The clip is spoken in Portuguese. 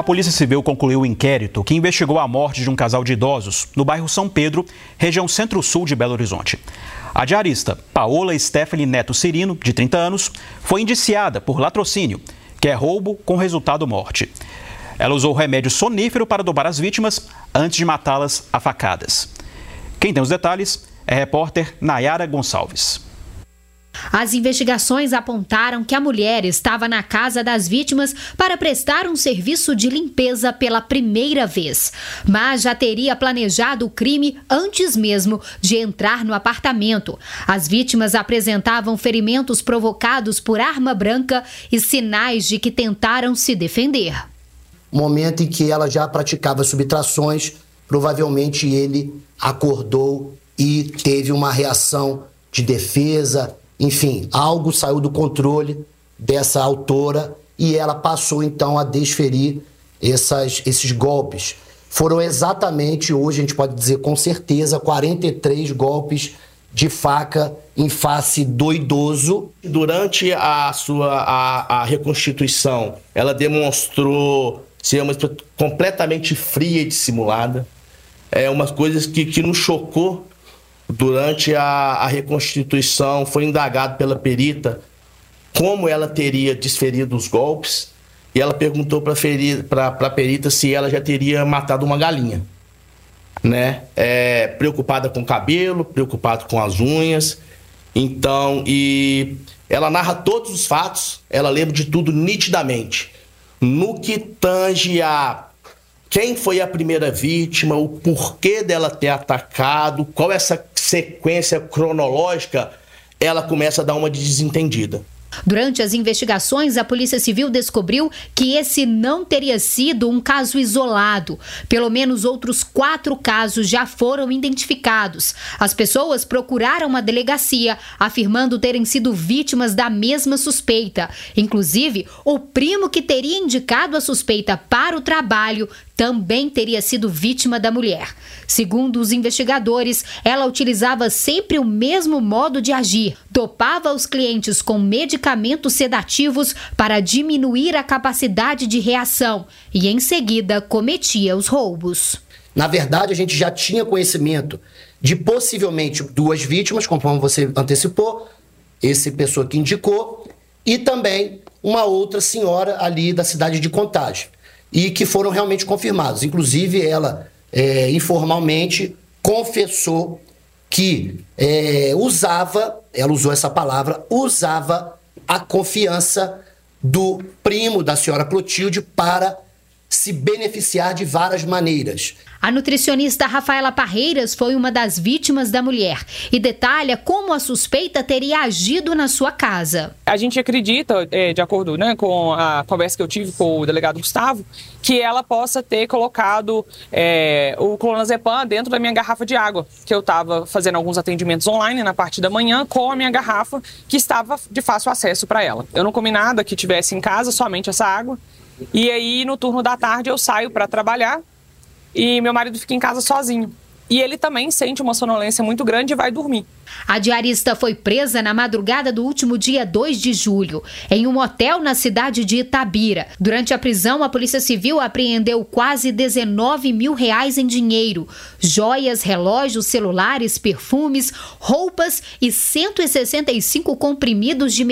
Polícia Civil concluiu o inquérito que investigou a morte de um casal de idosos no bairro São Pedro, região centro-sul de Belo Horizonte. A diarista Paola Stephanie Neto Cirino, de 30 anos, foi indiciada por latrocínio, que é roubo com resultado morte. Ela usou remédio sonífero para dobar as vítimas antes de matá-las a facadas. Quem tem os detalhes é a repórter Nayara Gonçalves. As investigações apontaram que a mulher estava na casa das vítimas para prestar um serviço de limpeza pela primeira vez, mas já teria planejado o crime antes mesmo de entrar no apartamento. As vítimas apresentavam ferimentos provocados por arma branca e sinais de que tentaram se defender. Momento em que ela já praticava subtrações, provavelmente ele acordou e teve uma reação de defesa. Enfim, algo saiu do controle dessa autora e ela passou então a desferir esses golpes. Foram exatamente, hoje a gente pode dizer com certeza, 43 golpes de faca em face do idoso. Durante a reconstituição, ela demonstrou ser uma pessoa completamente fria e dissimulada. É umas coisas que nos chocou. Durante a reconstituição, foi indagado pela perita como ela teria desferido os golpes e ela perguntou para a perita se ela já teria matado uma galinha, né? Preocupada com o cabelo, preocupada com as unhas. Então, e ela narra todos os fatos, ela lembra de tudo nitidamente. No que tange a quem foi a primeira vítima, o porquê dela ter atacado, qual é essa sequência cronológica, ela começa a dar uma de desentendida. Durante as investigações, a Polícia Civil descobriu que esse não teria sido um caso isolado. Pelo menos outros 4 casos já foram identificados. As pessoas procuraram a delegacia, afirmando terem sido vítimas da mesma suspeita. Inclusive, o primo que teria indicado a suspeita para o trabalho também teria sido vítima da mulher. Segundo os investigadores, ela utilizava sempre o mesmo modo de agir. Dopava os clientes com medicamentos sedativos para diminuir a capacidade de reação e, em seguida, cometia os roubos. Na verdade, a gente já tinha conhecimento de possivelmente 2 vítimas, conforme você antecipou, essa pessoa que indicou, e também uma outra senhora ali da cidade de Contagem, e que foram realmente confirmados. Inclusive, ela informalmente confessou que ela usou essa palavra, usava a confiança do primo da senhora Clotilde para se beneficiar de várias maneiras. A nutricionista Rafaela Parreiras foi uma das vítimas da mulher e detalha como a suspeita teria agido na sua casa. A gente acredita, de acordo com a conversa que eu tive com o delegado Gustavo, que ela possa ter colocado o clonazepam dentro da minha garrafa de água, que eu estava fazendo alguns atendimentos online na parte da manhã com a minha garrafa, que estava de fácil acesso para ela. Eu não comi nada que tivesse em casa, somente essa água. E aí, no turno da tarde, eu saio para trabalhar e meu marido fica em casa sozinho. E ele também sente uma sonolência muito grande e vai dormir. A diarista foi presa na madrugada do último dia 2 de julho, em um hotel na cidade de Itabira. Durante a prisão, a Polícia Civil apreendeu quase R$19 mil em dinheiro, joias, relógios, celulares, perfumes, roupas e 165 comprimidos de